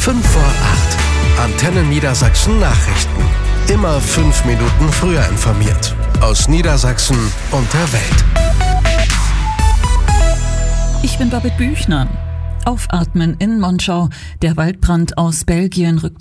5 vor 8. Antenne Niedersachsen Nachrichten. Immer 5 Minuten früher informiert. Aus Niedersachsen und der Welt. Ich bin Babette Büchner. Aufatmen in Monschau. Der Waldbrand aus Belgien rückt